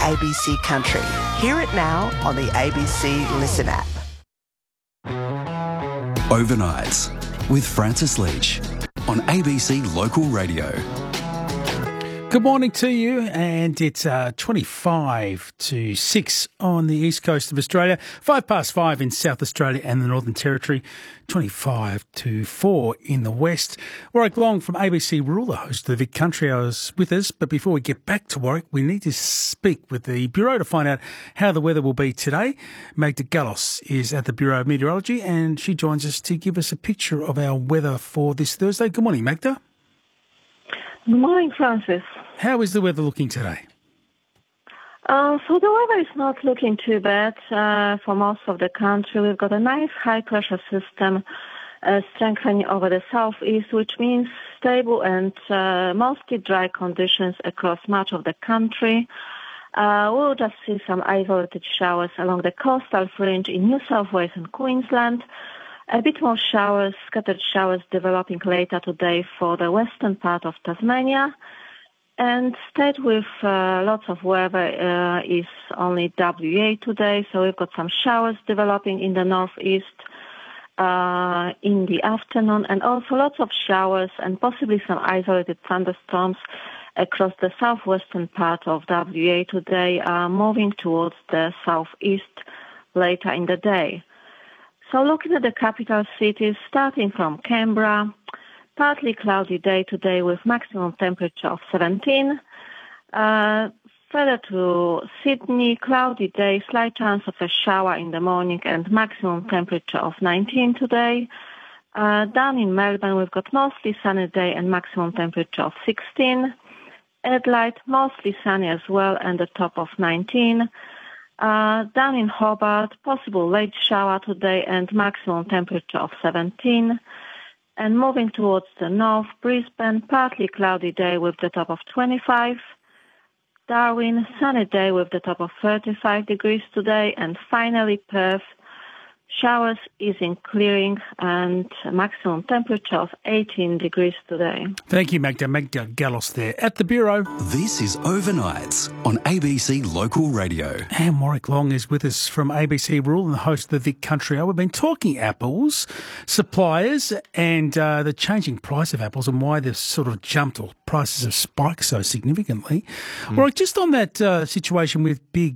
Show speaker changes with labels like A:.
A: ABC Country. Hear it now on the ABC Listen app.
B: Overnights with Francis Leach on ABC Local Radio.
C: Good morning to you, and it's 25 to 6 on the east coast of Australia, 5 past 5 in South Australia and the Northern Territory, 25 to 4 in the west. Warwick Long from ABC Rural, the host of the Vic Country Hour, is with us. But before we get back to Warwick, we need to speak with the Bureau to find out how the weather will be today. Magda Gallos is at the Bureau of Meteorology, and she joins us to give us a picture of our weather for this Thursday. Good morning, Magda.
D: Good morning, Francis.
C: How is the weather looking today?
D: So the weather is not looking too bad for most of the country. We've got a nice high-pressure system strengthening over the southeast, which means stable and mostly dry conditions across much of the country. We'll just see some isolated showers along the coastal fringe in New South Wales and Queensland. A bit more showers, scattered showers developing later today for the western part of Tasmania. And stayed with lots of weather is only WA today, so we've got some showers developing in the northeast in the afternoon, and also lots of showers and possibly some isolated thunderstorms across the southwestern part of WA today, moving towards the southeast later in the day. So looking at the capital cities, starting from Canberra, partly cloudy day today with maximum temperature of 17. Further to Sydney, cloudy day, slight chance of a shower in the morning and maximum temperature of 19 today. Down in Melbourne, we've got mostly sunny day and maximum temperature of 16. Adelaide, mostly sunny as well and a top of 19. Down in Hobart, possible late shower today and maximum temperature of 17. And moving towards the north, Brisbane, partly cloudy day with the top of 25. Darwin, sunny day with the top of 35 degrees today. And finally, Perth, showers easing, clearing, and a maximum temperature of 18 degrees today.
C: Thank you, Magda. Magda Gallos there at the Bureau.
B: This is Overnights on ABC Local Radio.
C: And Warwick Long is with us from ABC Rural and the host of the Vic Country Hour. We've been talking apples, suppliers, and the changing price of apples and why they've sort of jumped or prices have spiked so significantly. Warwick, just on that situation with big